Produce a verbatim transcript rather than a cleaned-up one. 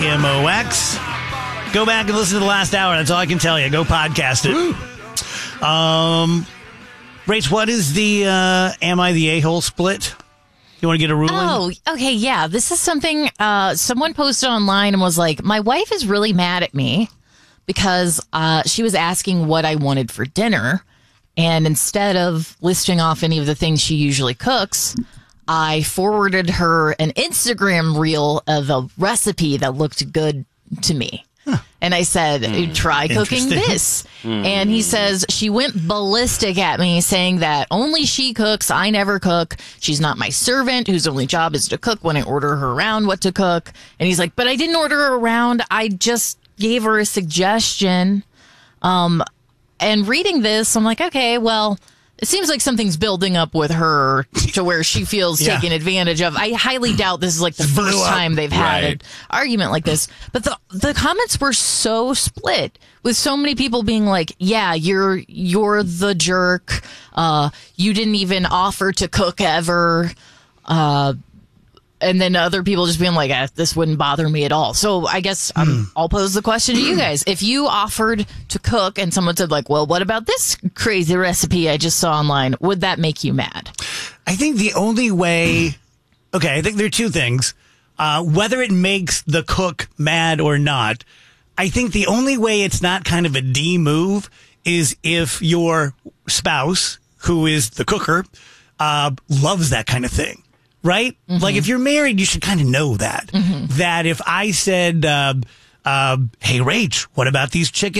M O X. Go back and listen to the last hour. That's all I can tell you. Go podcast it. Woo. Um, Rach, what is the uh, Am I the A-hole split? You want to get a ruling? Oh, okay, yeah. This is something uh, someone posted online and was like, my wife is really mad at me because uh, she was asking what I wanted for dinner. And instead of listing off any of the things she usually cooks, I forwarded her an Instagram reel of a recipe that looked good to me. Huh. And I said, mm, try cooking this. Mm. And he says, she went ballistic at me saying that only she cooks. I never cook. She's not my servant whose only job is to cook when I order her around what to cook. And he's like, but I didn't order her around. I just gave her a suggestion. Um, and reading this, I'm like, okay, well, it seems like something's building up with her to where she feels yeah. taken advantage of. I highly doubt this is like the first time they've had right. an argument like this. But the the comments were so split, with so many people being like, yeah, you're you're the jerk. Uh, you didn't even offer to cook ever. Uh, and then other people just being like, eh, this wouldn't bother me at all. So I guess um, mm. I'll pose the question to you guys. If you offered to cook and someone said like, well, what about this crazy recipe I just saw online? Would that make you mad? I think the only way, okay, I think there are two things. Uh, whether it makes the cook mad or not, I think the only way it's not kind of a D move is if your spouse, who is the cooker, uh, loves that kind of thing. Right? Mm-hmm. Like if you're married, you should kind of know that. Mm-hmm. That if I said, uh, uh, hey, Rach, what about these chicken